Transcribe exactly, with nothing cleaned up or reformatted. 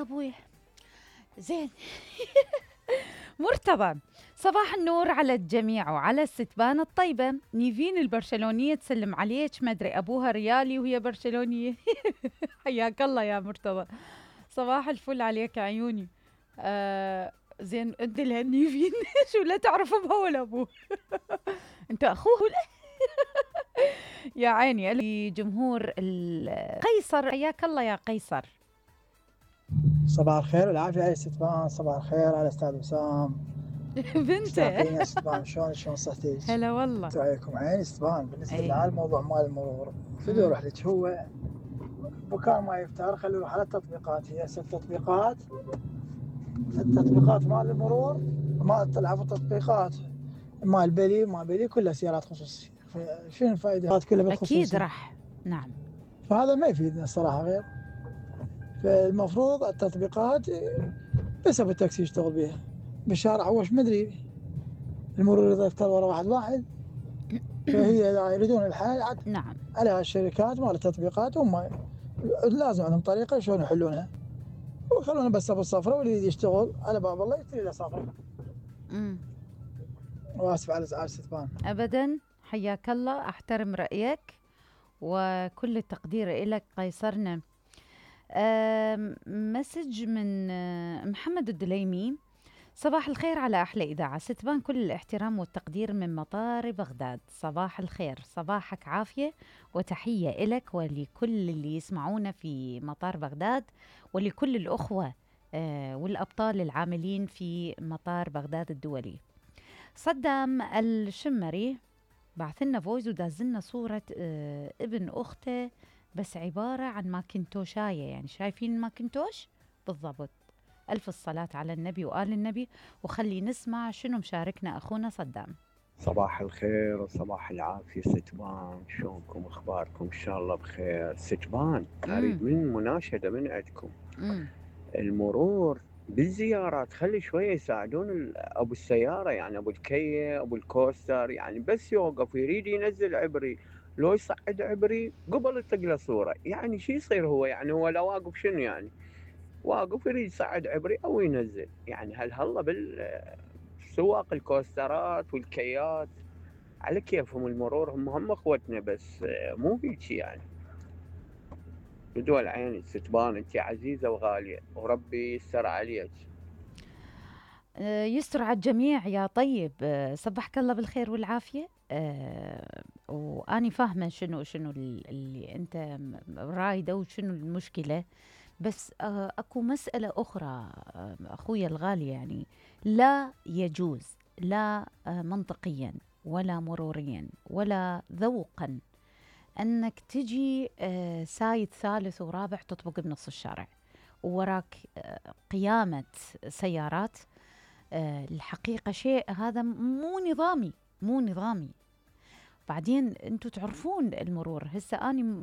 ابوي زين. مرتضى، صباح النور على الجميع وعلى الستبان الطيبة. نيفين البرشلونية تسلم عليك، ما ادري ابوها ريالي وهي برشلونية. حياك الله يا مرتضى، صباح الفل عليك يا عيوني. آه زين، انت لها نيفين. شو لا تعرف ابوها ولا ابوه؟ انت اخوه ولا؟ يا عيني. جمهور القيصر، حياك الله يا قيصر. صباح الخير والعافية على ستبان، صباح الخير على أستاذ وسام. بنته. مشتاقين يا ستبان، شلون شلون صحتك؟ هلا والله. انتو عليكم عيني ستبان. بالنسبة اي. لهذا الموضوع مال المرور فدوا روح لك، هو مكان ما يفتر خلوا يروح على التطبيقات. هي هسه التطبيقات التطبيقات مال المرور ما تلعب التطبيقات مال بلي ما بلي كلها سيارات خصوصية، فشنو الفائدة؟ كلها بالخصوصية. اكيد راح. نعم. فهذا ما يفيدنا الصراحة غير. فالمفروض التطبيقات بس ابو التاكسي يشتغل بيها بالشارع، وش مدري المرور اذا يفتر ورا واحد واحد. فهي اذا يريدون الحل عاد نعم. على الشركات مال التطبيقات، هم لازم عندهم طريقه شلون يحلونها، ويخلونا بس ابو الصفرة واللي يريد يشتغل على باب الله يشتري له صفرة. امم واسف على ازعاج ستبان. ابدا، حياك الله، احترم رايك وكل التقدير لك قيصرنا. آم، مسج من آه، محمد الدليمي. صباح الخير على أحلى إذاعة ستبان، كل الاحترام والتقدير من مطار بغداد. صباح الخير، صباحك عافية وتحية إلك ولكل اللي يسمعونا في مطار بغداد، ولكل الأخوة آه، والأبطال العاملين في مطار بغداد الدولي. صدام الشمري بعث لنا فويس وداز لنا صورة آه، ابن أخته، بس عبارة عن ماكنتوشاية، يعني شايفين ماكنتوش بالضبط. ألف الصلاة على النبي وآل النبي، وخلي نسمع شنو مشاركنا أخونا صدام. صباح الخير وصباح العافية ستبان، شلونكم اخباركم؟ ان شاء الله بخير. ستبان، اريد من مناشدة من عندكم. مم. المرور بالزيارات خلي شوية يساعدون ابو السيارة، يعني ابو الكية ابو الكوستر، يعني بس يوقف يريد ينزل عبري لو يصعد عبري قبل يطق له صورة. يعني شي يصير هو، يعني هو لو واقف شنو يعني واقف يريد يصعد عبري او ينزل، يعني هل هلا بالسواق الكوسترات والكيات على كيفهم. المرور هم هم اخوتنا، بس مو هيك يعني. بدول عيني ستبان، انت عزيزة وغالية وربي يستر عليك. آه، يستر على الجميع يا طيب. آه، صبحك الله بالخير والعافية. آه، وأني فاهمة شنو شنو ال- اللي أنت م- رايدة وشنو المشكلة، بس آه، أكو مسألة أخرى. آه، أخويا الغالي، يعني لا يجوز، لا آه، منطقيا ولا مروريا ولا ذوقا أنك تجي آه، سايد ثالث ورابع تطبق بنص الشارع ووراك آه، قيامة سيارات. آه، الحقيقة شيء هذا مو نظامي، مو نظامي. بعدين انتم تعرفون المرور، هسه أنا